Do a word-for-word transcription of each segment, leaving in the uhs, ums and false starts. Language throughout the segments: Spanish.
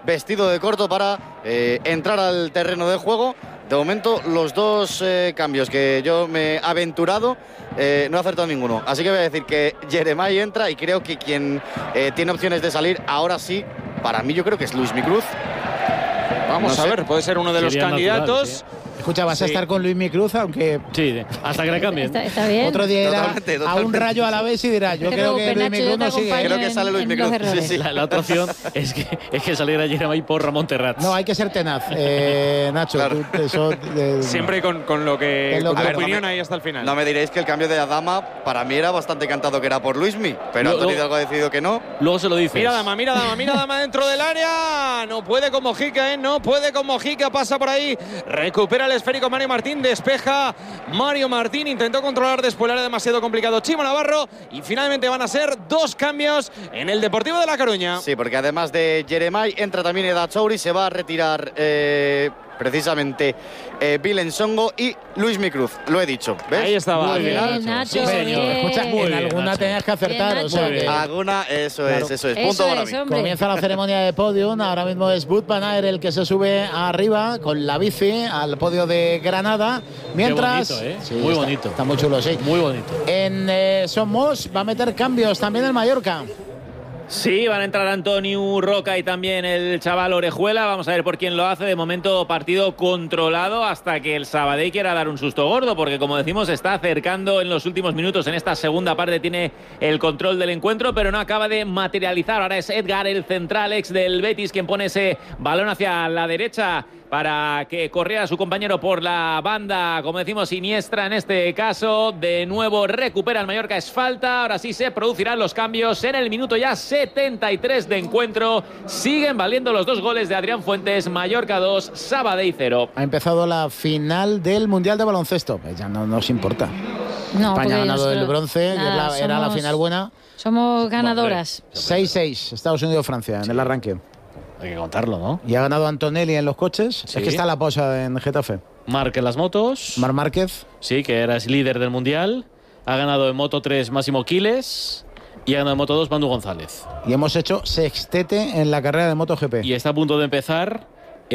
vestido de corto para eh, entrar al terreno de juego. De momento, los dos eh, cambios que yo me he aventurado, eh, no he acertado ninguno. Así que voy a decir que Jeremai entra y creo que quien eh, tiene opciones de salir ahora sí, para mí yo creo que es Luismi Cruz. Vamos no a sé. ver, puede ser uno de Sería los candidatos. natural, sí. Escucha, vas Sí. a estar con Luismi Cruz, aunque Sí, hasta que le cambien. Está, está bien. otro día irá Totalmente, a un totalmente. rayo a la vez y dirá, yo Te creo que preocupes, Luismi Nacho, Cruz yo te no sigue. acompaño Creo que en- sale Luismi en Cruz. los errores. Sí, sí. La, la otra opción es que, es que saliera Jeremai por Ramón Terrat. No, hay que ser tenaz, eh, Nacho. Claro. tú- eso, de- Siempre con, con lo que Es lo con que- tu A ver, opinión no me- ahí hasta el final. No me diréis que el cambio de Adama para mí era bastante cantado que era por Luismi, pero Luego- Antonio Hidalgo ha decidido que no. Luego se lo dices. Mira Dama, mira Dama, mira Dama dentro del área. No puede con Mojica, ¿eh? No puede con Mojica. Pasa por ahí. Recupera el esférico Mario Martín. Despeja Mario Martín. Intentó controlar después. Era demasiado complicado Chimo Navarro. Y finalmente van a ser dos cambios en el Deportivo de La Coruña. Sí, porque además de Jeremai entra también Eda Chouri, se va a retirar eh, precisamente eh, Bilen Songo y Luismi Cruz. Lo he dicho, ¿ves? Ahí estaba. Muy bien, Bien, Nacho. Sí, señor. bien. Escucha, Muy en bien, alguna Nacho. tenías que acertar. Bien, o sea, Nacho. que Alguna, eso Claro. es, eso es. Eso Punto para es, mí. hombre. comienza la ceremonia de podium. Ahora mismo es Wout van Aert el que se sube arriba con la bici al podio de Granada. Mientras, Qué bonito, ¿eh? Sí, Muy está- bonito. Está muy chulo, sí. Muy bonito. En eh, Somos va a meter cambios también el Mallorca. Sí, van a entrar Antonio Roca y también el chaval Orejuela. Vamos a ver por quién lo hace. De momento, partido controlado hasta que el Sabadell quiera dar un susto gordo, porque como decimos, está acercando en los últimos minutos. En esta segunda parte tiene el control del encuentro, pero no acaba de materializar. Ahora es Edgar, el central ex del Betis, quien pone ese balón hacia la derecha para que corriera su compañero por la banda, como decimos, siniestra en este caso. De nuevo recupera el Mallorca, es falta. Ahora sí se producirán los cambios en el minuto ya setenta y tres de encuentro. Siguen valiendo los dos goles de Adrián Fuentes. Mallorca dos, Sabadell cero. Ha empezado la final del Mundial de Baloncesto. Pues ya no nos importa. No, España porque ha ganado el nosotros- bronce, que es nada, la- era la somos- final buena. Somos ganadoras. seis seis, Estados Unidos-Francia en el arranque. Hay que contarlo, ¿no? Y ha ganado Antonelli en los coches. Sí. Es que está la pausa en Getafe. Marc en las motos. Mar Márquez. Sí, que era líder del Mundial. Ha ganado en Moto tres Máximo Quiles. Y ha ganado en Moto dos Manu González. Y hemos hecho sextete en la carrera de MotoGP. Y está a punto de empezar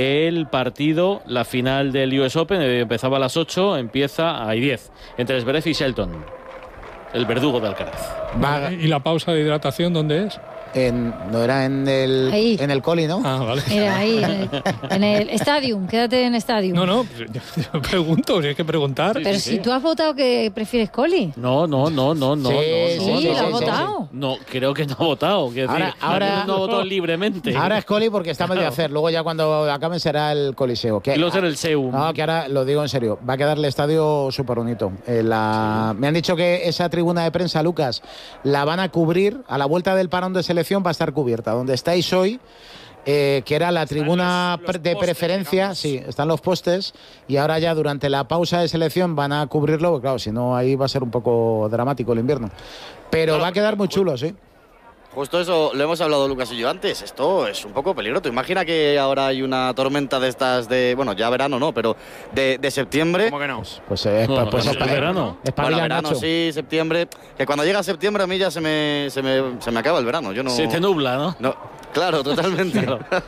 el partido, la final del U S Open. eh, Empezaba a las ocho, empieza a diez. Entre Zverev y Shelton. El verdugo de Alcaraz. Va ¿Y la pausa de hidratación dónde es? en, no era en el, Ahí. en el Coli, ¿no? Ah, vale. Mira, ahí, en el, en el Stadium, quédate en Stadium. No, no, pues yo, yo pregunto, si hay que preguntar. Pero sí, si sí. tú has votado que prefieres Coli. No, no, no, no, no. Sí, no, Sí, no, sí, lo no, has sí, votado. No, creo que no ha votado. Quiero Ahora- decir, ahora- no ha votado libremente. Ahora es Coli porque está medio a hacer. Luego ya cuando acaben será el Coliseo. Que, Y luego será el Seum. No, que ahora lo digo en serio. Va a quedar el estadio súper bonito. Eh, la- Me han dicho que esa tribuna de prensa, Lucas, la van a cubrir. A la vuelta del parón de selección va a estar cubierta. Donde estáis hoy, eh, que era la tribuna los- los pre- de postes, preferencia, digamos. sí, están los postes. Y ahora ya durante la pausa de selección van a cubrirlo. Porque, claro, si no, ahí va a ser un poco dramático el invierno. Pero Claro, va a quedar muy chulo, sí. Justo eso lo hemos hablado Lucas y yo antes. Esto es un poco peligroso. Imagina que ahora hay una tormenta de estas de, bueno, ya verano no, pero de, de septiembre. ¿Cómo que no? Pues, eh, es, No, pues no, es es verano. Es Bueno, verano Nacho. sí, septiembre. Que cuando llega septiembre a mí ya se me, se me, se me acaba el verano. Yo no. Se te nubla, ¿no? No, claro, totalmente.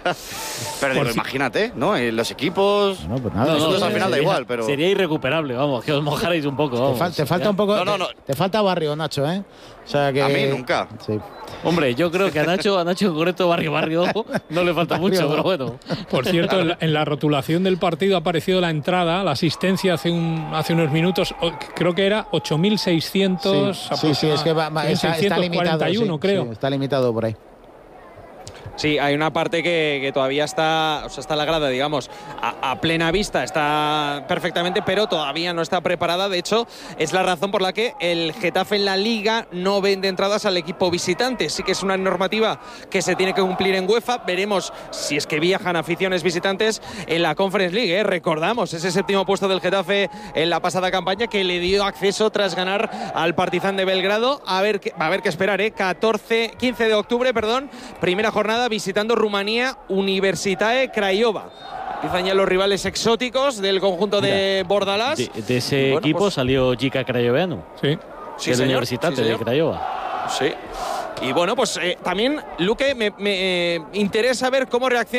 Pero digo, Por si- imagínate, ¿no? Y los equipos. No, pues nada. No, nosotros no, al final da sería- igual, pero. Sería irrecuperable, vamos, que os mojarais un poco. Te, Vamos. fal- te falta un poco. No, no, no. Te, te falta barrio, Nacho, ¿eh? O sea que. A mí nunca. Sí. Hombre, yo creo que a Nacho, a Nacho en concreto, barrio, barrio, no le falta mucho, pero bueno. Por cierto, en la, en la rotulación del partido ha aparecido la entrada, la asistencia hace, un, hace unos minutos, o- creo que era ocho mil seiscientos. Sí, sí, sí, es que va, va- está, está limitado. sí, creo. sí, está limitado por ahí. Sí, hay una parte que, que todavía está, o sea, está la grada, digamos, a, a plena vista, está perfectamente, pero todavía no está preparada. De hecho, es la razón por la que el Getafe en la Liga no vende entradas al equipo visitante. Sí que es una normativa que se tiene que cumplir en UEFA. Veremos si es que viajan aficiones visitantes en la Conference League. ¿eh? Recordamos ese séptimo puesto del Getafe en la pasada campaña que le dio acceso tras ganar al Partizan de Belgrado. A ver, qué- va a haber que esperar, ¿eh? catorce, quince de octubre, perdón, primera jornada visitando Rumanía, Universitatea Craiova. Empiezan ya los rivales exóticos del conjunto de Bordalás. De, de ese Bueno, equipo pues- salió Jica Crayoveanu, Sí. Sí, que es de señor, Universitate sí, de señor. Craiova. Sí. Y bueno, pues eh, también, Luque, me, me, eh, interesa ver cómo reacciona